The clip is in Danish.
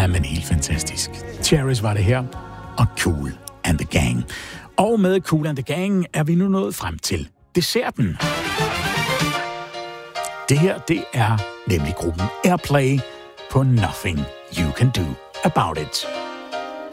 men helt fantastisk. Cherries var det her, og Kool and the Gang. Og med Kool and the Gang er vi nu nået frem til desserten. Det her, det er nemlig gruppen Airplay på Nothing You Can Do About It.